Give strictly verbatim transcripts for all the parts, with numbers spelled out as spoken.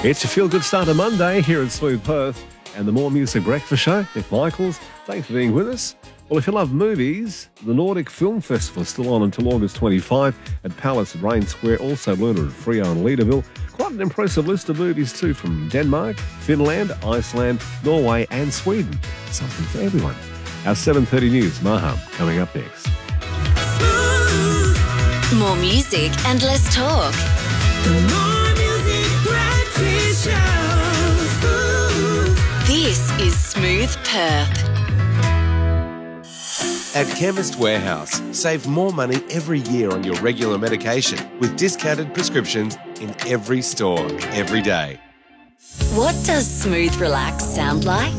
It's your feel-good start of Monday here at Smooth Perth and the More Music Breakfast Show. Nick Michaels, thanks for being with us. Well, if you love movies, the Nordic Film Festival is still on until August twenty-fifth at Palace at Rain Square, also Luna at Freo and Leaderville. Quite an impressive list of movies too from Denmark, Finland, Iceland, Norway and Sweden. Something for everyone. Our seven thirty news, Maham, coming up next. More music and less talk. More Music Breakfast Show. This is Smooth Perth. At Chemist Warehouse, save more money every year on your regular medication with discounted prescriptions in every store, every day. What does Smooth Relax sound like?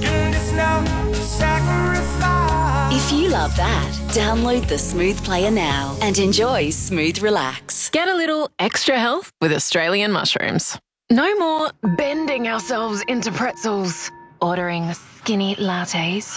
If you love that, download the Smooth Player now and enjoy Smooth Relax. Get a little extra health with Australian mushrooms. No more bending ourselves into pretzels, ordering skinny lattes,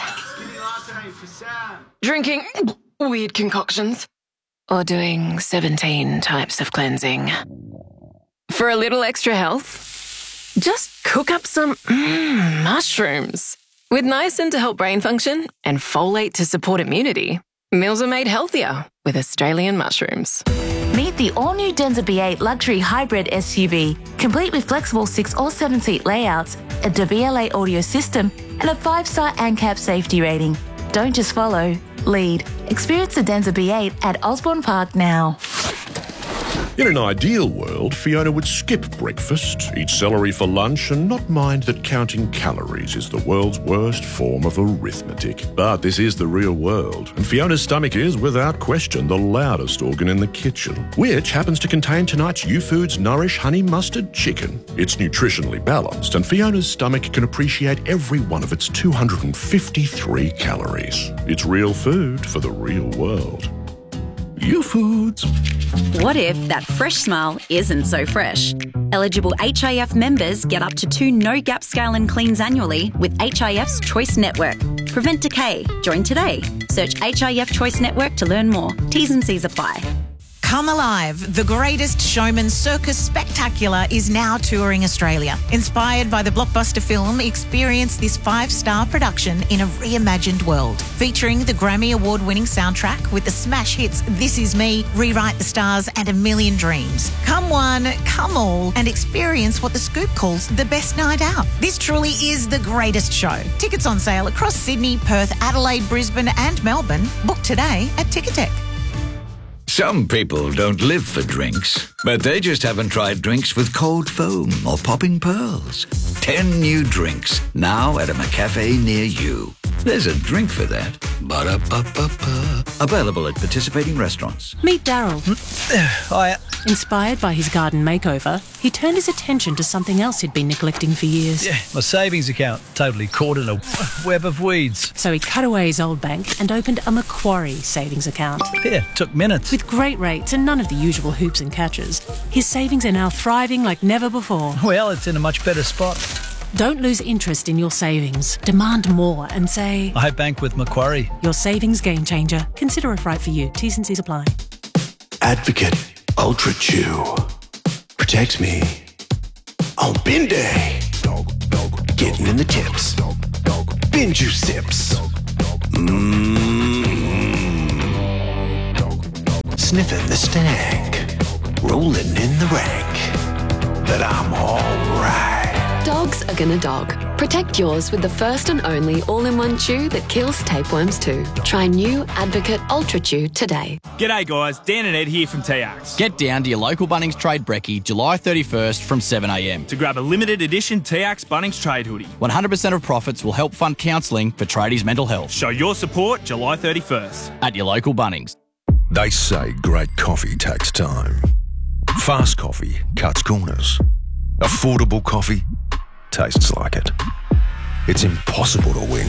drinking weird concoctions, or doing seventeen types of cleansing. For a little extra health, just cook up some mm, mushrooms. With niacin to help brain function and folate to support immunity, meals are made healthier with Australian mushrooms. Meet the all-new Denza B eight luxury hybrid S U V, complete with flexible six or seven-seat layouts, a D V L A audio system, and a five-star ANCAP safety rating. Don't just follow, lead. Experience the Denza B eight at Osborne Park now. In an ideal world, Fiona would skip breakfast, eat celery for lunch, and not mind that counting calories is the world's worst form of arithmetic. But this is the real world, and Fiona's stomach is, without question, the loudest organ in the kitchen, which happens to contain tonight's U-Foods Nourish Honey Mustard Chicken. It's nutritionally balanced, and Fiona's stomach can appreciate every one of its two hundred fifty-three calories. It's real food for the real world. U-Foods. What if that fresh smile isn't so fresh? Eligible H I F members get up to two no-gap scale and cleans annually with H I F's Choice Network. Prevent decay. Join today. Search H I F Choice Network to learn more. T's and C's apply. Come Alive, the greatest showman circus spectacular is now touring Australia. Inspired by the blockbuster film, experience this five-star production in a reimagined world. Featuring the Grammy Award-winning soundtrack with the smash hits This Is Me, Rewrite the Stars and A Million Dreams. Come one, come all and experience what The Scoop calls the best night out. This truly is the greatest show. Tickets on sale across Sydney, Perth, Adelaide, Brisbane and Melbourne. Book today at Ticketek. Some people don't live for drinks, but they just haven't tried drinks with cold foam or popping pearls. Ten new drinks, now at a McCafe near you. There's a drink for that. Ba-da-ba-ba-ba. Available at participating restaurants. Meet Daryl. Hiya. Inspired by his garden makeover, he turned his attention to something else he'd been neglecting for years. Yeah, my savings account, totally caught in a web of weeds. So he cut away his old bank and opened a Macquarie savings account. Yeah, took minutes. With great rates and none of the usual hoops and catches, his savings are now thriving like never before. Well, it's in a much better spot. Don't lose interest in your savings. Demand more and say, I bank with Macquarie. Your savings game changer. Consider if right for you. T's and C's apply. Advocate Ultra Chew protects me on bin day. Getting in the tips. Bin juice sips. Mmm. Sniffing the stank. Rolling in the rank. But I'm alright. Dogs are gonna dog. Protect yours with the first and only all-in-one chew that kills tapeworms too. Try new Advocate Ultra Chew today. G'day guys, Dan and Ed here from T Axe. Get down to your local Bunnings Trade Brekkie July thirty-first from seven a m to grab a limited edition T Axe Bunnings Trade hoodie. one hundred percent of profits will help fund counselling for tradies' mental health. Show your support July thirty-first. At your local Bunnings. They say great coffee takes time. Fast coffee cuts corners. Affordable coffee tastes like it. It's impossible to win.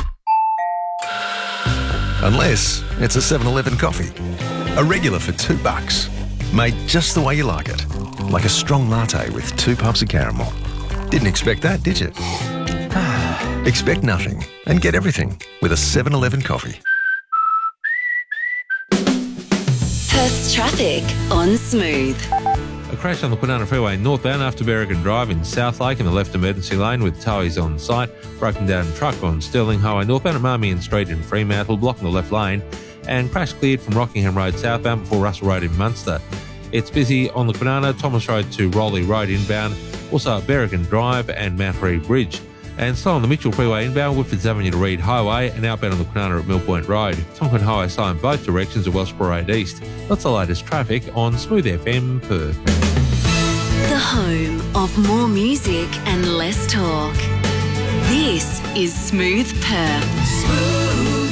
Unless it's a seven eleven coffee. A regular for two bucks. Made just the way you like it. Like a strong latte with two puffs of caramel. Didn't expect that, did you? Expect nothing and get everything with a seven eleven coffee. Perth's traffic on Smooth. A crash on the Kwinana Freeway northbound after Berrigan Drive in South Lake in the left emergency lane with towies on site. Broken down truck on Stirling Highway northbound at Marmion Street in Fremantle, blocking the left lane. And crash cleared from Rockingham Road southbound before Russell Road in Munster. It's busy on the Kwinana, Thomas Road to Rowley Road inbound, also at Berrigan Drive and Mount Reid Bridge. And still on the Mitchell Freeway inbound, Whitfords Avenue to Reid Highway, and outbound on the Kwinana at Mill Point Road. Tonkin Highway slow in both directions at Wellsborough Road East. That's the latest traffic on Smooth F M Perth. The home of more music and less talk. This is Smooth Perth. Smooth.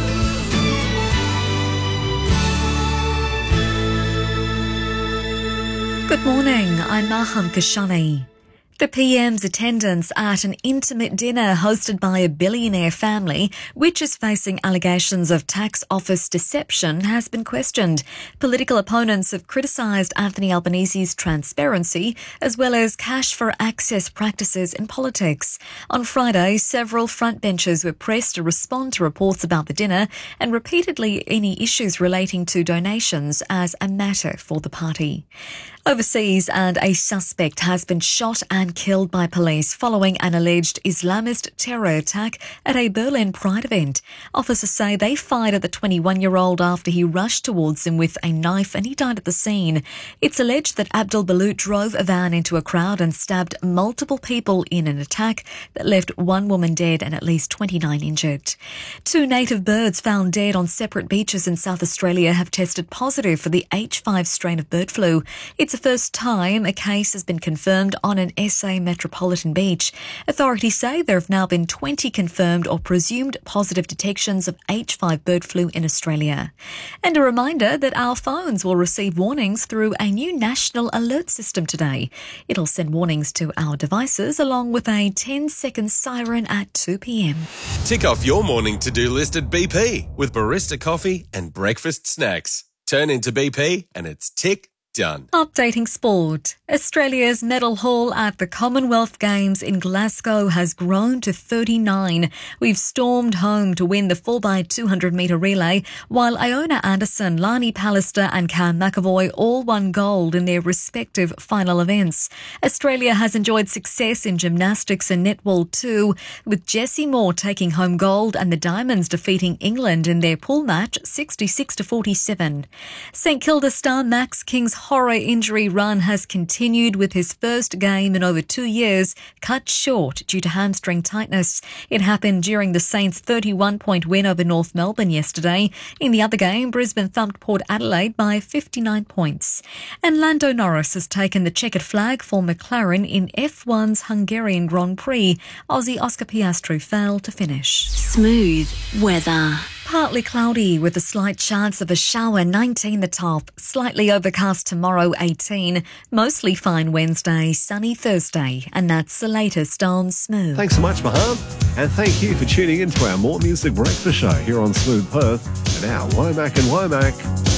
Good morning, I'm Maham Kashani. The P M's attendance at an intimate dinner hosted by a billionaire family, which is facing allegations of tax office deception, has been questioned. Political opponents have criticised Anthony Albanese's transparency, as well as cash for access practices in politics. On Friday, several frontbenchers were pressed to respond to reports about the dinner and repeatedly any issues relating to donations as a matter for the party. Overseas, and a suspect has been shot and killed by police following an alleged Islamist terror attack at a Berlin Pride event. Officers say they fired at the twenty-one-year-old after he rushed towards them with a knife and he died at the scene. It's alleged that Abdul Balut drove a van into a crowd and stabbed multiple people in an attack that left one woman dead and at least twenty-nine injured. Two native birds found dead on separate beaches in South Australia have tested positive for the H five strain of bird flu. It's the first time a case has been confirmed on an S A metropolitan beach. Authorities say there have now been twenty confirmed or presumed positive detections of H five bird flu in Australia. And a reminder that our phones will receive warnings through a new national alert system today. It'll send warnings to our devices along with a ten-second siren at two p.m. Tick off your morning to-do list at B P with barista coffee and breakfast snacks. Turn into B P and it's tick done. Updating sport. Australia's medal haul at the Commonwealth Games in Glasgow has grown to thirty-nine. We've stormed home to win the four by two hundred metre relay, while Iona Anderson, Lani Pallister and Cam McAvoy all won gold in their respective final events. Australia has enjoyed success in gymnastics and netball too, with Jessie Moore taking home gold and the Diamonds defeating England in their pool match sixty-six to forty-seven. St Kilda star Max King's horror injury run has continued, with his first game in over two years cut short due to hamstring tightness. It happened during the Saints' thirty-one point win over North Melbourne yesterday. In the other game, Brisbane thumped Port Adelaide by fifty-nine points. And Lando Norris has taken the checkered flag for McLaren in F one's Hungarian Grand Prix. Aussie Oscar Piastri failed to finish. Smooth weather. Partly cloudy with a slight chance of a shower, nineteen the top. Slightly overcast tomorrow, eighteen. Mostly fine Wednesday, sunny Thursday. And that's the latest on Smooth. Thanks so much, Maham. And thank you for tuning in to our More Music Breakfast Show here on Smooth Perth and our Womack and Womack.